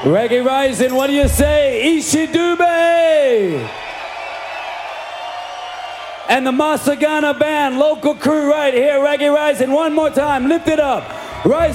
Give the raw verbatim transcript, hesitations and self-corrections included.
Reggae Rising, what do you say? Ishidube! And the Masagana Band, local crew right here, Reggae Rising. One more time, lift it up. Rise.